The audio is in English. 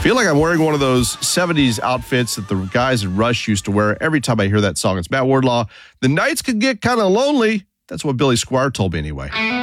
feel like I'm wearing one of those 70s outfits that the guys in Rush used to wear every time I hear that song. It's Matt Wardlaw. The nights could get kind of lonely. That's what Billy Squier told me anyway.